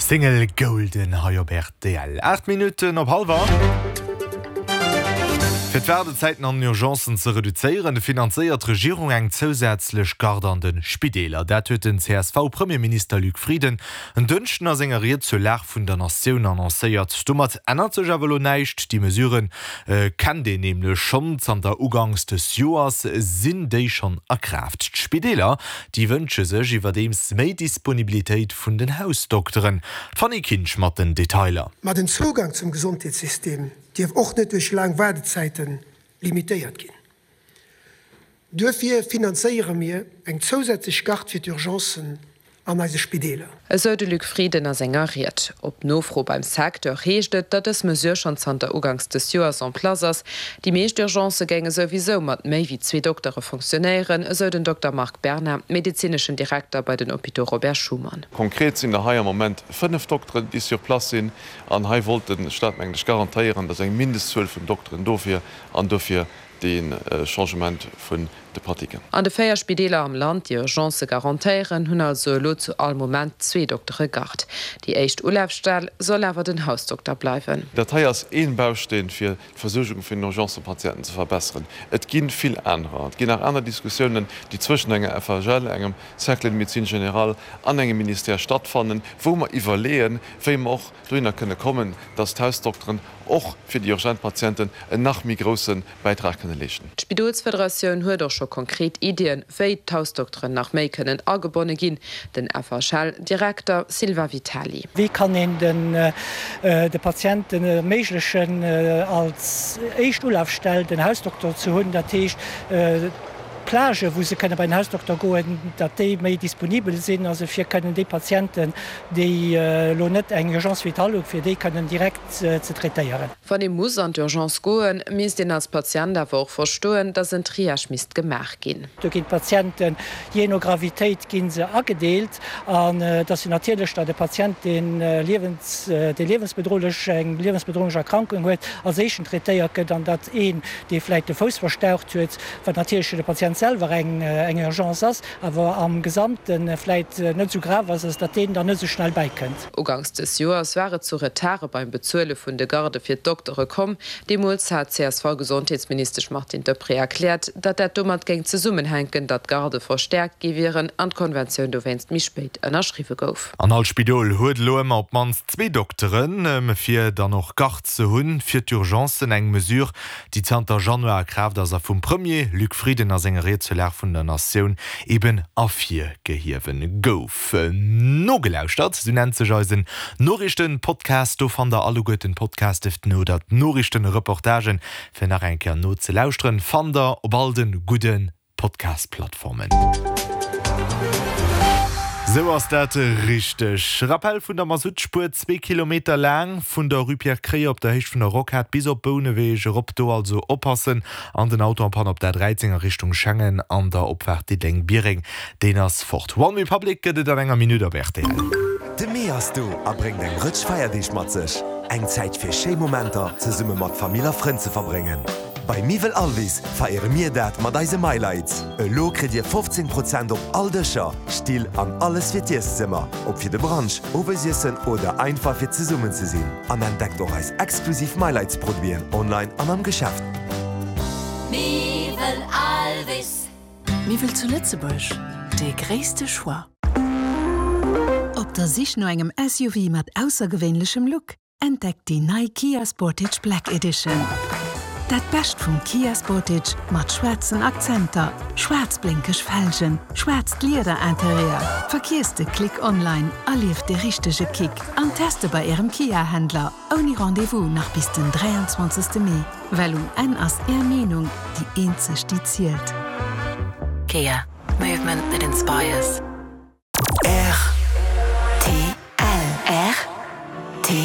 Single Golden Heuerbert DL. 8 Minuten op halber. Für die Werdezeiten an Urgenzen zu reduzieren, finanziert die Regierung eng zusätzlich gardernden Spitäler. Dat huet den CSV-Premierminister Luc Frieden en dünchten Sängeriert zur Lach vun der Nation annoncéiert. Dummert ändert sich aber neicht. Die Mesuren kann den nämlich schon an der Ugangs des Joas sind die schon erkraft. Die Spitäler, die wünschen sich über dems mehr Disponibilität von den Hausdoktoren. Fanny Kinsch mit den Detailer. Mit dem Zugang zum Gesundheitssystem, die auch nicht durch lange Wartezeiten limitiert gehen. Dafür finanzieren wir eine zusätzliche Karte für die Urgenzen an unsere Spitäler. So de Luc Frieden Sängeriert. Ob Nofro beim Sektor heeschtet, dat es Mesure schon an der Ugangs des Joas an Plazas. Die meisten Urgenzegänge sowieso mat méi wie 2 Doktoren funktionieren, so den Dr. Marc Berner, medizinischen Direktor bei den Hôpitaux Robert Schumann. Konkret sind der im Moment 5 Doktoren, die sur Platz sind. An Hai wollten staatmänglisch garantieren, dass eng mindest 12 Doktoren dofir an dofir den Changement vun de Praktiken. An de 4 Spitäler am Land die Urgence garantieren hunn also lo zu all Moment 2 Doktore gart. Die echt Urlaubsstelle soll awer den Hausdoktor bleiben. Datei ass een Baustehen fir d' Versorgung vun Urgencepatienten zu verbessern. Et ginn viel anderer. Et ginn nach andere Diskussionen, die zwischen enger FHL, engem Cercle de Médecine Générale an engem Minister stattfanden, wo man iwwerleen, wéi man auch drinnner könne kommen, dass d'Hausdoktoren auch für die Urgentpatienten en nachmi großen Beitrag können lechten. Die Spidolsföderation huet doch schon konkret Ideen, wéi d'Hausdoktoren nach méi können agebonne ginn, den FHL-Direktor Silva Vitali. Wie kann in de Patienten méiglechen als Eichstuhlaufstell den Hausdoktor zu hunn, dat Plage, wo se können bei den Hausdoktor goen, dat déi méi disponibel sinn, also fir können de Patienten, déi lo net eng Urgenz vital fir déi können direkt ze treieren. Van dem muss an d'Urgenz goen, mis den als Patient awer auch verstoen, dat en Triage mist gemerk gin. Da gin Patienten je no Gravitéit ginn se agedeelt, an dat se natierlech dat de Patient den lebensbedrohlich Erkrankung huet als echen treiert, an dat een de Fläit de Fos verstärkt huet, wat natiersche de Patient selber eng Urgenz ass, aber am Gesamten vielleicht net so grav as dat da net so schnell beikënnt. Ugangs des Joas wäre zu Retare beim Bezuele vun de Garde fir Doktore kom. Demols hat CSV-Gesundheitsminister Martin Depré erklärt, dat der dummert geng ze summen henken, dat Garde verstärkt gewieren an Konvention do wennst mich spät ënnerschriwe gouf. An als Spidol huet loem op mans 2 Doktoren fir dann noch gar ze hunn fir d'Urgenzen eng Mesure, die 10. Januar kraft as vum Premier Luc Frieden Sängeriert zu Lach vun der Nation eben a4 gehirwen gouf. No gelauscht hat, so nennt sech als den Norrichten Podcast do van der alle goeten Podcast no dat Norrichten Reportagen fir nach enker no ze lausren van der op all den guten Podcast-Plattformen. So was dat richtig. Rappel vun der Masutspur 2 Kilometer lang vun der Rue Pierre Cré op der Hecht vun der Rockhat bis op Bonewege op do also oppassen an den Autobahn op der 13er Richtung Schengen an der Opwart die Deng Biering den ass fort. One Republic gëtt an enger Minute werte. De Meer hast du abring eng Rëtsch feier dich matzech. Eng Zeit fir Schemomenter ze summe mat Familie Fren ze verbringen. Bei Mivel Alvis feiere mir dat mat deise Maileits. Lo krit Dir 15% op all Dëcher, Stil an alles fir Tierszimmer, op fir de Branche, Obersiessen oder einfach fir ze summen ze sinn. An entdeckt doch als exklusiv Maileitsproduieren online an am Geschäft. Mivel Alvis. Mivel zu Lützebusch, de gréste Schwa. Ob der sich no engem SUV mat außergewöhnlichem Look, entdeckt die neue Kia Sportage Black Edition. Dat best vum Kia Sportage mat schwarzen Akzenter, schwarzblinkech Felgen, schwarz Glieder Interieur. Verkehrste Klick online, erlief de richtige Kick. An teste bei Ihrem Kia-Händler, ohne Rendezvous nach bis den 23. Mai. Weil en ass Ihr Meinung die einzig die zielt. Kia, movement that inspires. R